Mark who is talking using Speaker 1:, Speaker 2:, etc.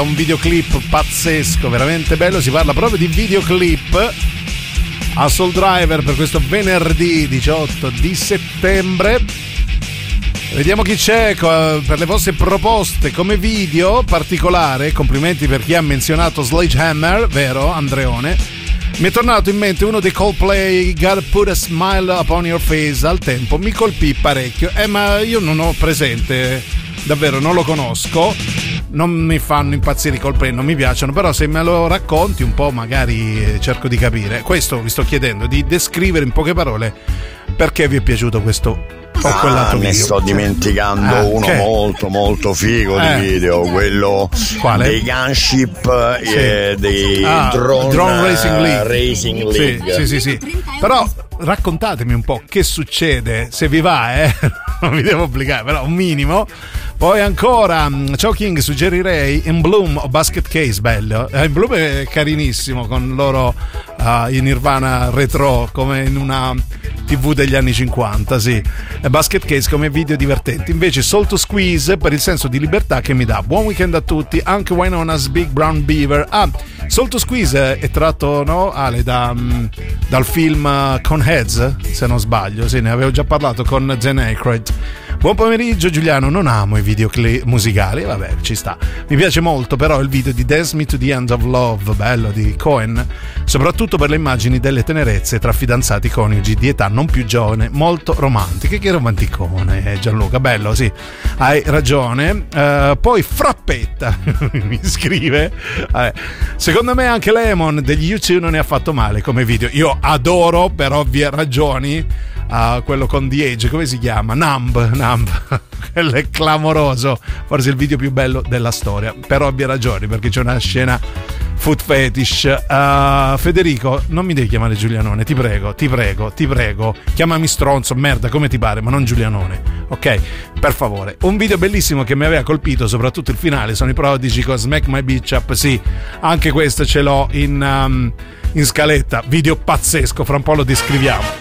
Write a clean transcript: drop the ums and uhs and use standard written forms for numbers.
Speaker 1: Un videoclip pazzesco, veramente bello. Si parla proprio di videoclip a Soul Driver per questo venerdì 18 di settembre. Vediamo chi c'è per le vostre proposte come video particolare. Complimenti per chi ha menzionato Sledgehammer, vero Andreone? Mi è tornato in mente uno dei Coldplay, Gotta Put a Smile Upon Your Face. Al tempo mi colpì parecchio, ma io non ho presente, davvero non lo conosco. Non mi fanno impazzire i Coldplay, non mi piacciono, però se me lo racconti un po' magari cerco di capire. Questo vi sto chiedendo, di descrivere in poche parole perché vi è piaciuto questo o quell'altro video.
Speaker 2: Ne sto dimenticando uno molto molto figo di video, quello
Speaker 1: quale?
Speaker 2: Dei Gunship e dei Drone Racing League.
Speaker 1: Sì. Però raccontatemi un po' che succede, se vi va, non vi devo obbligare, però un minimo. Poi ancora, ciao King, suggerirei In Bloom o Basket Case, bello. In Bloom è carinissimo con loro in Nirvana retro, come in una TV degli anni 50, sì. Basket Case come video divertenti. Invece Soul to Squeeze per il senso di libertà che mi dà. Buon weekend a tutti, anche Wynona's Big Brown Beaver. Soul to Squeeze è tratto, no, Ale, dal film Coneheads, se non sbaglio, sì, ne avevo già parlato con Zen Aykroyd. Buon pomeriggio Giuliano, non amo i videoclip musicali, vabbè, ci sta. Mi piace molto però il video di Dance Me to the End of Love, bello, di Cohen, soprattutto per le immagini delle tenerezze tra fidanzati coniugi di età non più giovane, molto romantiche. Che romanticone, Gianluca, bello, sì, hai ragione. Poi Frappetta mi scrive, secondo me anche Lemon degli U2 non è affatto male come video. Io adoro, per ovvie ragioni, quello con The Age, come si chiama? Numb. Quello è clamoroso, forse il video più bello della storia, per ovvie ragioni, perché c'è una scena foot fetish. Federico, non mi devi chiamare Giulianone, ti prego, chiamami stronzo, merda, come ti pare, ma non Giulianone, ok? Per favore. Un video bellissimo che mi aveva colpito, soprattutto il finale, sono i Prodigy con Smack My Bitch Up. Sì, anche questo ce l'ho in scaletta, video pazzesco, fra un po' lo descriviamo.